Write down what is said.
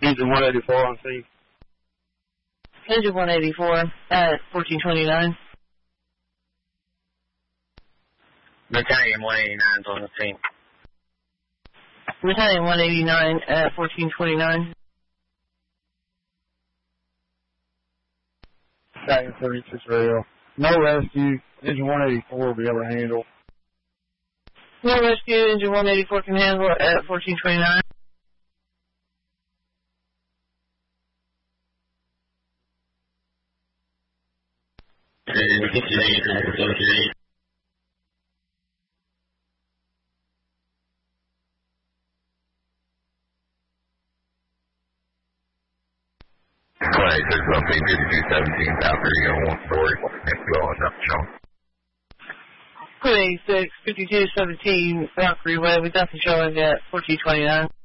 Engine 184 on scene. Engine 184 at 1429. Battalion 189 is on the scene. Battalion 189 at 1429. Battalion 76 rail. No rescue. Engine 184 will be able to handle. No rescue. Engine 184 can handle at 1429. Clay, there's something 5217 after you go one story. It's going up, Sean. Code 86, 5217, Valkyrie Way, with nothing showing at 1429.